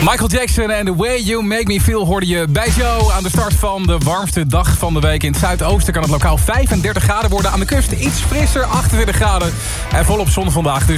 Michael Jackson en The Way You Make Me Feel hoorde je bij Joe aan de start van de warmste dag van de week. In het zuidoosten kan het lokaal 35 graden worden. Aan de kust iets frisser, 28 graden. En volop zon vandaag. Dus